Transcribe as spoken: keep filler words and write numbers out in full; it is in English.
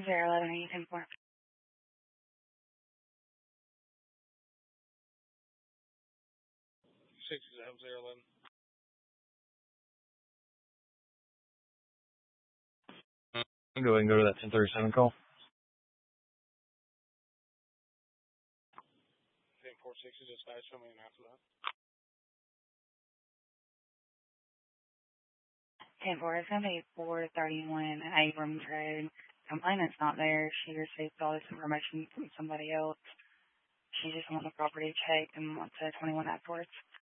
Zero eleven eight ten four. Six zero zero eleven. I'll go ahead and go to that ten thirty-seven call. Ten four six is just fast. Show me an after that. Ten four is gonna be four thirty one Abrams Road. Complainant's not there. She received all this information from somebody else. She just wants the property checked and wants a twenty one afterwards.